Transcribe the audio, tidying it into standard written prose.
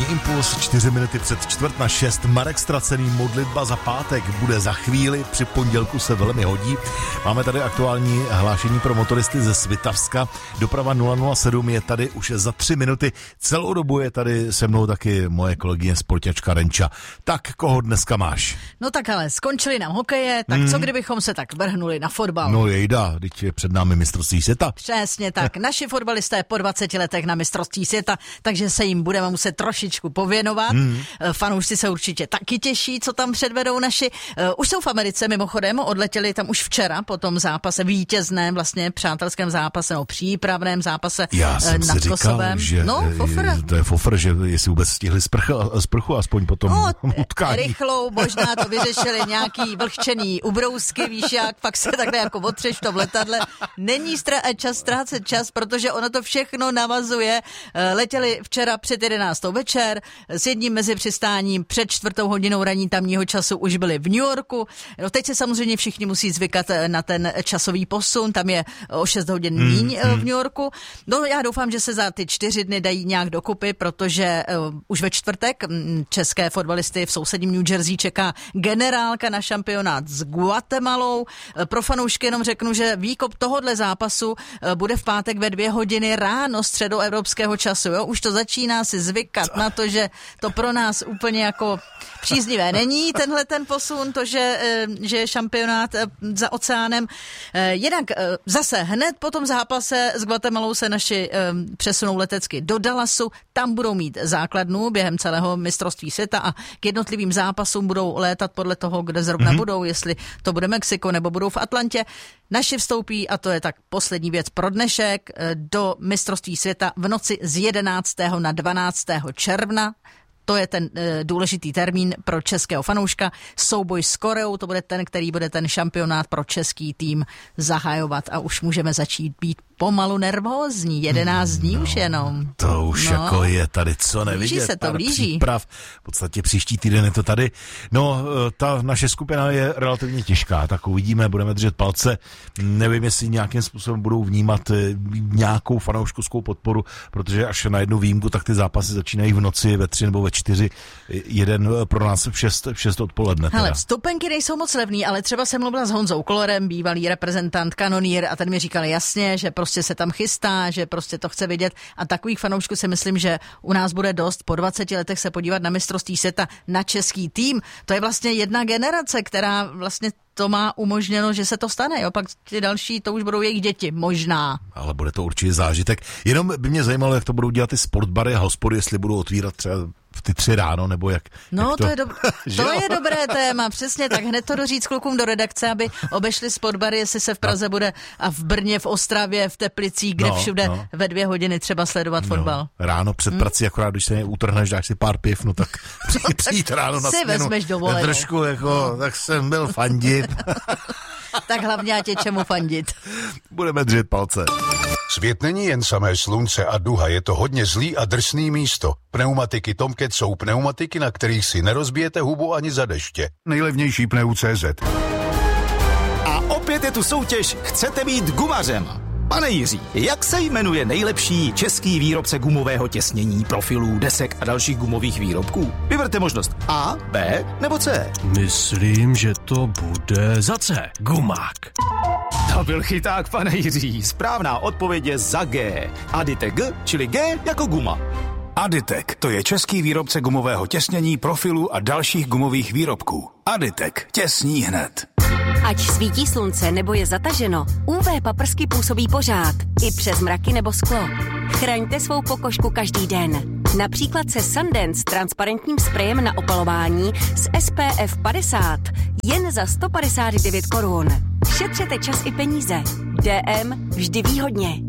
Impuls, 4 minuty před 5:45. Marek Stracený, modlitba za pátek bude za chvíli, při pondělku se velmi hodí. Máme tady aktuální hlášení pro motoristy ze Svitavska. Doprava 007 je tady už za 3 minuty. Celou dobu je tady se mnou taky moje kolegyně sportěčka Renča. Tak koho dneska máš? No tak ale skončili nám hokeje, tak co kdybychom se tak vrhnuli na fotbal? No jejda, teď je před námi mistrovství světa. Přesně tak, naši fotbalisté po 20 letech na mistrovství světa, takže se jim budeme muset trošičku pověnovat. Fanoušci se určitě taky těší, co tam předvedou naši. Už jsou v Americe mimochodem, odletěli tam už včera po tom zápase, vítězném vlastně přátelském zápase, no přípravném zápase nad Kosovem. Že to je fofr, že jestli vůbec stihli sprchu aspoň po tom utkání. Rychlou, možná to vyřešili nějaký vlhčený ubrousky, víš jak, pak se takhle jako otřeš v tom letadle. Není ztrácet čas, protože ono to všechno navazuje. Letěli včera před 11. večer s jedním mezipřistáním před 4:00 ranní tamního času už byli v New Yorku. No teď se samozřejmě všichni musí zvykat na ten časový posun, tam je o 6 hodin míň v New Yorku. No já doufám, že se za ty 4 dny dají nějak dokupy, protože už ve čtvrtek české fotbalisty v sousedním New Jersey čeká generálka na šampionát s Guatemalou. Pro fanoušky jenom řeknu, že výkop tohodle zápasu bude v pátek ve 2 hodiny ráno středoevropského času. Jo? Už to začíná si zvykat na to, že to pro nás úplně jako příznivé není tenhle ten posun, to, že je šampionát za oceánem. Jinak zase hned po tom zápase s Guatemalou se naši přesunou letecky do Dallasu, tam budou mít základnu během celého mistrovství světa a k jednotlivým zápasům budou létat podle toho, kde zrovna budou, jestli to bude Mexiko nebo budou v Atlantě. Naši vstoupí, a to je tak poslední věc pro dnešek, do mistrovství světa v noci z 11. na 12. června. To je ten důležitý termín pro českého fanouška. Souboj s Koreou, to bude ten, který bude ten šampionát pro český tým zahajovat a už můžeme začít být pomalu nervózní. 11 dní už jenom. To už jako je tady co nevidět. Blíží se to, blíží. Příprav. V podstatě příští týden je to tady. No, ta naše skupina je relativně těžká, tak uvidíme, budeme držet palce. Nevím, jestli nějakým způsobem budou vnímat nějakou fanouškovskou podporu, protože až na jednu výjimku, tak ty zápasy začínají v noci ve 3 nebo ve 4. Jeden pro nás v 6 odpoledne. Hele, vstupenky nejsou moc levný, ale třeba jsem mluvila s Honzou Kolorem, bývalý reprezentant Kanonýr, a ten mi říkal jasně, že prostě se tam chystá, že prostě to chce vidět a takových fanoušků si myslím, že u nás bude dost po 20 letech se podívat na mistrovství světa na český tým. To je vlastně jedna generace, která vlastně to má umožněno, že se to stane, jo, pak ty další, to už budou jejich děti, možná. Ale bude to určitě zážitek. Jenom by mě zajímalo, jak to budou dělat ty sportbary a hospody, jestli budou otvírat třeba v ty 3 ráno, nebo jak. No, jak to je dobré téma, přesně tak. Hned to doříct klukům do redakce, aby obešli sportbary, jestli se v Praze bude a v Brně, v Ostravě, v Teplicích, kde všude ve 2 hodiny třeba sledovat fotbal. Ráno před prací, akorát když se utrhneš, dáš si pár piv, no tak přijít ráno na směnu. Si vezmeš dovolenou. Trošku jako, tak jsem byl fandit. Tak hlavně ať je čemu fandit. Budeme držet palce. Svět není jen samé slunce a duha, je to hodně zlý a drsný místo. Pneumatiky Tomcat jsou pneumatiky, na kterých si nerozbijete hubu ani za deště. Nejlevnější Pneu.cz. A opět je tu soutěž Chcete být gumařem? Pane Jiří, jak se jmenuje nejlepší český výrobce gumového těsnění, profilů, desek a dalších gumových výrobků? Vyberte možnost A, B nebo C. Myslím, že to bude za C. Gumák. To byl chyták, pane Jiří. Správná odpověď je za G. Aditek G, čili G jako guma. Aditek, to je český výrobce gumového těsnění, profilů a dalších gumových výrobků. Aditek, těsní hned. Ať svítí slunce nebo je zataženo, UV paprsky působí pořád, i přes mraky nebo sklo. Chraňte svou pokožku každý den. Například se Sundance transparentním sprejem na opalování s SPF 50 jen za 159 korun. Šetřete čas i peníze. DM vždy výhodně.